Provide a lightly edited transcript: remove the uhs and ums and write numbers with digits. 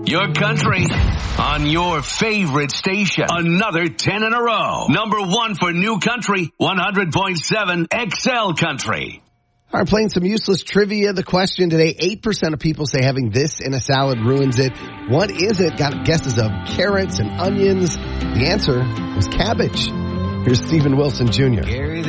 your country, on your favorite station. Another 10 in a row. Number 1 for New Country, 100.7 XL Country. All right, playing some useless trivia. The question today, 8% of people say having this in a salad ruins it. What is it? Got guesses of carrots and onions. The answer was cabbage. Here's Stephen Wilson Jr.